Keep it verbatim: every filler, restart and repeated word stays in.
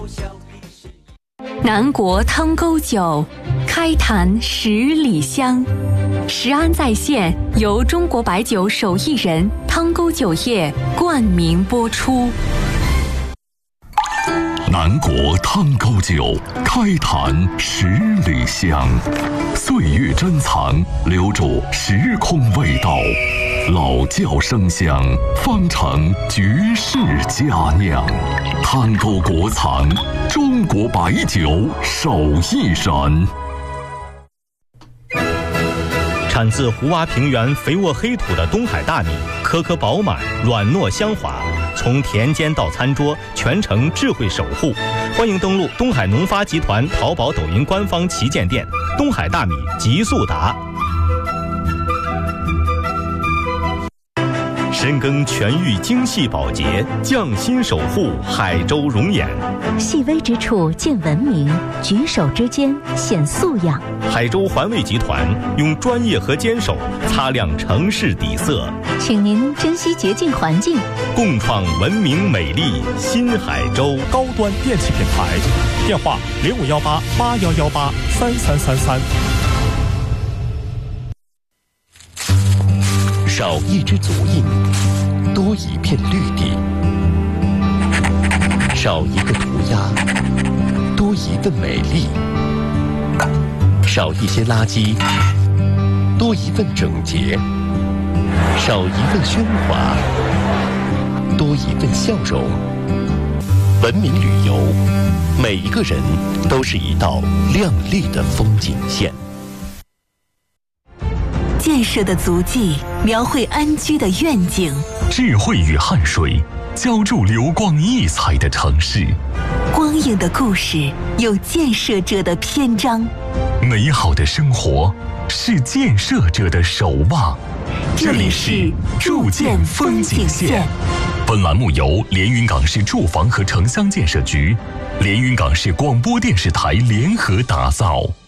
南国汤沟酒，开坛十里香。食安在线由中国白酒手艺人汤沟酒业冠名播出。 南国汤沟酒，开坛十里香。岁月珍藏，留住时空味道。老窖生香，方成绝世佳酿。汤沟国藏，中国白酒手艺人。 产自胡洼平原肥沃黑土的东海大米，颗颗饱满，软糯香滑，从田间到餐桌，全程智慧守护。欢迎登录东海农发集团淘宝、抖音官方旗舰店“东海大米极速达”。深耕全域精细保洁，匠心守护海州容颜。 细微之处见文明，举手之间显素养。 海州环卫集团用专业和坚守擦亮城市底色， 请您珍惜洁净环境， 共创文明美丽新海州。 高端电器品牌，电话零五幺八八幺幺八三三三三。 少一只足印，多一片绿地；少一个涂鸦，多一份美丽；少一些垃圾，多一份整洁；少一份喧哗，多一份笑容。文明旅游，每一个人都是一道亮丽的风景线。 建设的足迹描绘安居的愿景， 智慧与汗水浇筑流光溢彩的城市。 光影的故事有建设者的篇章， 美好的生活是建设者的守望。 这里是筑建风景线。 本栏目由连云港市住房和城乡建设局、连云港市广播电视台联合打造。